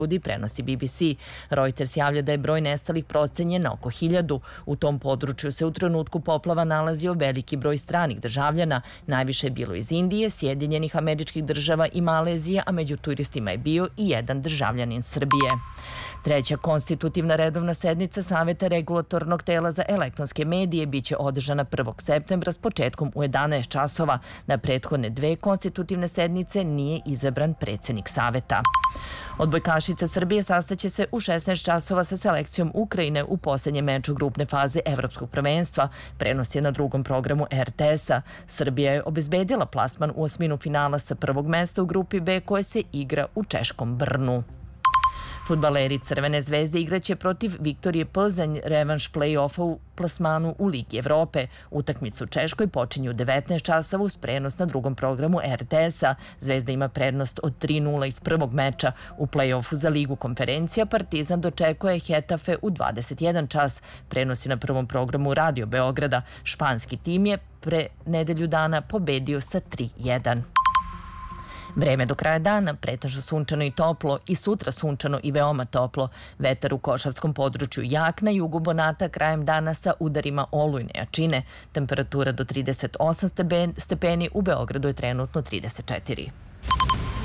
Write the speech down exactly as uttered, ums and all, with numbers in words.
ljudi, prenosi B B C. Reuters javlja da je broj nestalih procenjen na oko hiljadu. U tom području se u trenutku poplava nalazio veliki broj stranih državljana. Najviše je bilo iz Indije, Sjedinjenih Američkih Država i Malezije, a među turistima je bio i jedan državljanin Srbije. Treća konstitutivna redovna sednica Saveta regulatornog tela za elektronske medije biće održana prvog septembra s početkom u jedanaest časova. Na prethodne dve konstitutivne sednice nije izabran predsednik Saveta. Odbojkašica Srbije sastaće se u šesnaest časova sa selekcijom Ukrajine u posljednjem meču grupne faze Evropskog prvenstva. Prenos je na drugom programu R T S-a. Srbija je obezbedila plasman u osminu finala sa prvog mesta u grupi B koje se igra u češkom Brnu. Fudbaleri Crvene zvezde igraće protiv Viktorije Plzanj revanš play-offa u plasmanu u Ligi Evrope. Utakmicu u Češkoj počinju u devetnaest časova uz prenos na drugom programu R T S-a. Zvezda ima prednost od tri nula iz prvog meča. U play-offu za Ligu konferencija Partizan dočekuje Hetafe u dvadeset jedan čas. Prenosi na prvom programu Radio Beograda. Španski tim je pre nedelju dana pobedio sa tri jedan. Vreme do kraja dana, pretežno sunčano i toplo, i sutra sunčano i veoma toplo. Vetar u košarskom području jak, na jugu Banata krajem dana sa udarima olujne jačine. Temperatura do trideset osam stepeni, u Beogradu je trenutno trideset četiri.